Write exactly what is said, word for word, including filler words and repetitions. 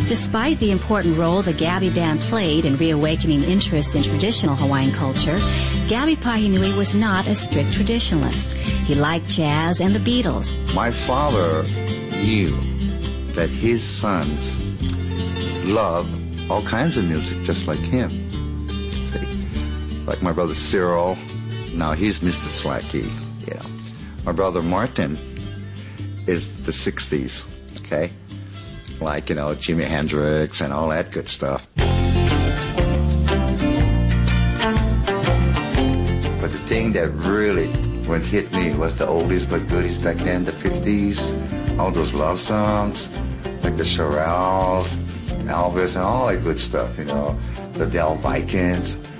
Despite the important role the Gabby Band played in reawakening interest in traditional Hawaiian culture, Gabby Pahinui was not a strict traditionalist. He liked jazz and the Beatles. My father knew that his sons loved all kinds of music just like him. See, like my brother Cyril, now he's Mister Slacky, you know. My brother Martin is the sixties, okay? Like, you know, Jimi Hendrix and all that good stuff. But the thing that really what hit me was the oldies but goodies back then, the fifties, all those love songs, like the Shirelles, Elvis, and all that good stuff, you know, the Del Vikings.